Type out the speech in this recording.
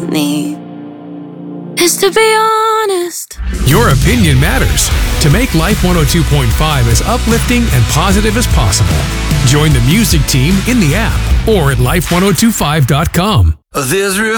need is to be honest. Your opinion matters. To make Life 102.5 as uplifting and positive as possible, join the music team in the app or at life1025.com. There's